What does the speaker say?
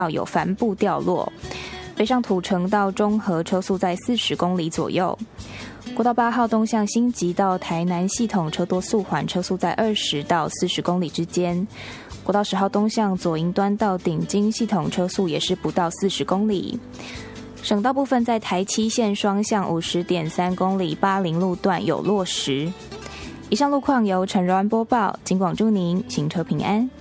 有帆布掉落。北上土城到中和车速在40公里左右。国道8号东向新集到台南系统车多速缓，车速在20到40公里之间。国道10号东向左营端到顶金系统车速也是不到40公里。省道部分在台七线双向50.3公里80路段有落石。以上路况由陈柔安播报，警广祝您行车平安。